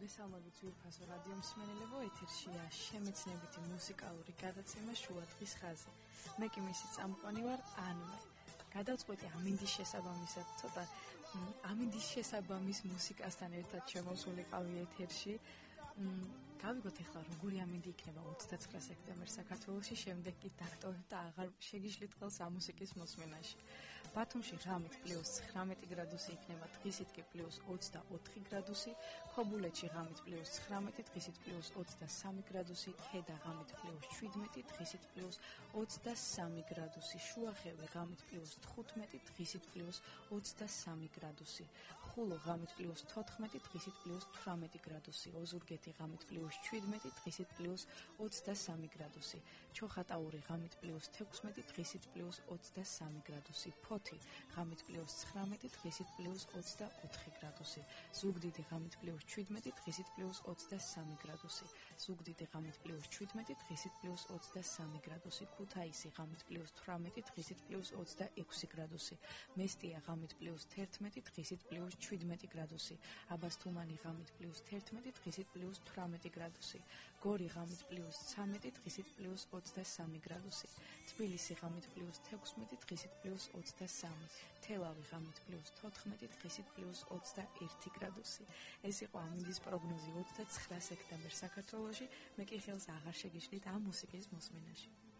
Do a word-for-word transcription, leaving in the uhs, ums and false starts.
მოგესალმებით ძვირფასო რადიო მსმენელებო, ეთერშია შემეცნებითი მუსიკალური გადაცემა შუადღის ხაზი. მე კი მისი წამყვანი ვარ ანმე. გადავწყვეტი ამინდის შესაბამისად ცოტა ამინდის შესაბამის მუსიკასთან ერთად შემოსულიყავი ეთერში. გავიგოთ ახლა როგორი ამინდი იქნება ოცდაცხრა სექტემბერს საქართველოში, შემდეგ კი დატოვებ და აღარ შეგიშლით ხელს ამ მუსიკის მოსმენაში. ბათუმში ღამით პლუს ცხრამეტი გრადუსი იქნება, დღისით კი პლუს ოცდაოთხი გრადუსი, ქობულეთში ღამით პლუს ცხრამეტი, დღისით პლუს ოცდასამი გრადუსი, ქედა ღამით პლუს შვიდმეტი, დღისით პლუს ოცდასამი გრადუსი, შუახევი ღამით პლუს თხუთმეტი, დღისით პლუს ოცდასამი გრადუსი, ხულო ღამით პლუს თოთხმეტი, დღისით პლუს თვრამეტი გრადუსი, ოზურგეთი ღამით პლუს შვიდმეტი, დღისით პლუს ოცდასამი გრადუსი, ჩოხატაური ღამით პლუს თექვსმეტი, დღისით პლუს ოცდასამი გრადუსი, ფოთი ღამით პლუს ცხრამეტი, დღისით პლუს ოცდაოთხი გრადუსი, ზუგდიდი ღამით პლუს შვიდმეტი, დღისით პლუს ოცდასამი გრადუსი, ზუგდიდი ღამით პლუს შვიდმეტი, დღისით პლუს ოცდასამი გრადუსი, ქუთაისი ღამით პლუს თვრამეტი, დღისით პლუს ოცდაექვსი გრადუსი, მესტია ღამით პლუს თერთმეტი, დღისით პლუს შვიდმეტი გრადუსი, აბასთუმანი ღამით პლუს თერთმეტი, დღისით პლუს თვრამეტი გრადუსი, გორი ღამით პლუს ცამეტი, დღისით პლუს ოცდასამი გრადუსი, თბილისი ღამით პლუს თექვსმეტი, დღისით პლუს ოცდასამი, თელავი ღამით პლუს თოთხმეტი, დღისით პლუს ოცდაერთი გრადუსი. ეს იყო ამინდის პროგნოზი ოცდაცხრა სექტემბერს საქართველოში. მე კი ხელს აღარ შეგიშლით ამ მუსიკის მოსმენაში.